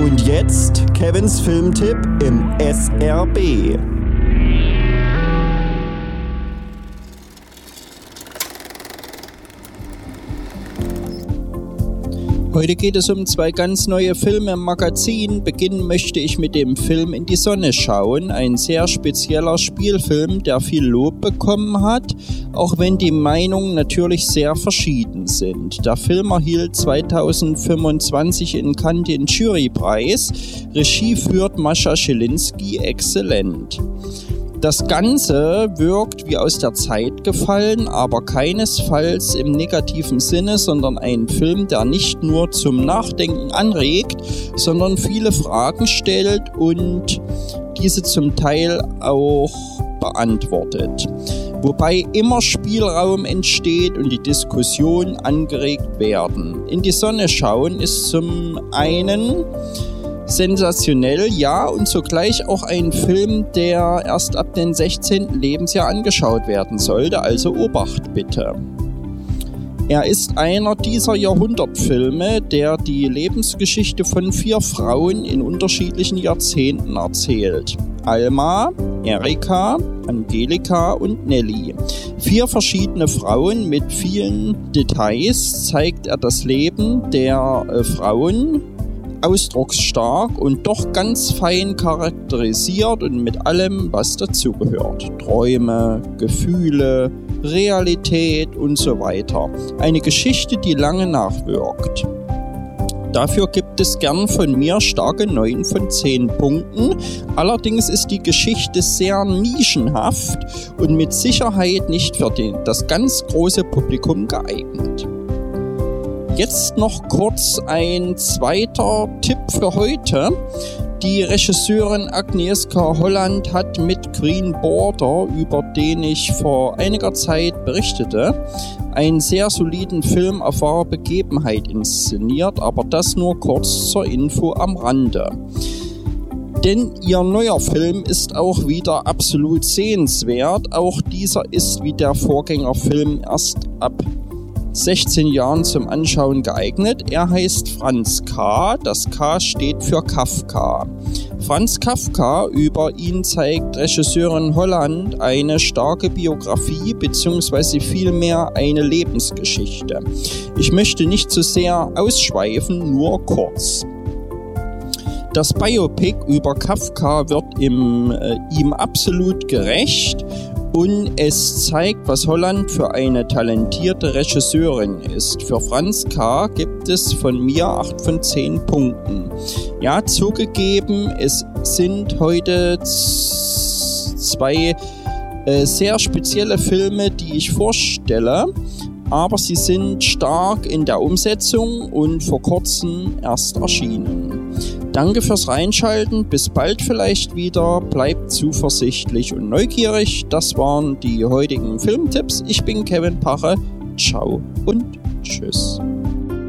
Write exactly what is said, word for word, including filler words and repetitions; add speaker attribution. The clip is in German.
Speaker 1: Und jetzt Kevins Filmtipp im S R B.
Speaker 2: Heute geht es um zwei ganz neue Filme im Magazin. Beginnen möchte ich mit dem Film In die Sonne schauen, ein sehr spezieller Spielfilm, der viel Lob bekommen hat, auch wenn die Meinungen natürlich sehr verschieden sind. Der Film erhielt zweitausendfünfundzwanzig in Cannes den Jurypreis. Regie führt Mascha Schilinski, exzellent. Das Ganze wirkt wie aus der Zeit gefallen, aber keinesfalls im negativen Sinne, sondern ein Film, der nicht nur zum Nachdenken anregt, sondern viele Fragen stellt und diese zum Teil auch beantwortet. Wobei immer Spielraum entsteht und die Diskussion angeregt werden. In die Sonne schauen ist zum einen sensationell, ja, und zugleich auch ein Film, der erst ab dem sechzehnten Lebensjahr angeschaut werden sollte, also Obacht bitte. Er ist einer dieser Jahrhundertfilme, der die Lebensgeschichte von vier Frauen in unterschiedlichen Jahrzehnten erzählt. Alma, Erika, Angelika und Nelly. Vier verschiedene Frauen mit vielen Details zeigt er das Leben der äh, Frauen, ausdrucksstark und doch ganz fein charakterisiert und mit allem, was dazugehört. Träume, Gefühle, Realität und so weiter. Eine Geschichte, die lange nachwirkt. Dafür gibt es gern von mir starke neun von zehn Punkten. Allerdings ist die Geschichte sehr nischenhaft und mit Sicherheit nicht für den, das ganz große Publikum geeignet. Jetzt noch kurz ein zweiter Tipp für heute. Die Regisseurin Agnieszka Holland hat mit Green Border, über den ich vor einiger Zeit berichtete, einen sehr soliden Film auf wahre Begebenheit inszeniert, aber das nur kurz zur Info am Rande. Denn ihr neuer Film ist auch wieder absolut sehenswert. Auch dieser ist wie der Vorgängerfilm erst ab sechzehn Jahren zum Anschauen geeignet. Er heißt Franz K. Das K steht für Kafka. Franz Kafka, über ihn zeigt Regisseurin Holland eine starke Biografie bzw. vielmehr eine Lebensgeschichte. Ich möchte nicht zu sehr ausschweifen, nur kurz. Das Biopic über Kafka wird im, äh, ihm absolut gerecht. Und es zeigt, was Holland für eine talentierte Regisseurin ist. Für Franz K. gibt es von mir acht von zehn Punkten. Ja, zugegeben, es sind heute z- zwei äh, sehr spezielle Filme, die ich vorstelle, aber sie sind stark in der Umsetzung und vor kurzem erst erschienen. Danke fürs Reinschalten, bis bald vielleicht wieder, bleibt zuversichtlich und neugierig. Das waren die heutigen Filmtipps. Ich bin Kevin Pache, ciao und tschüss.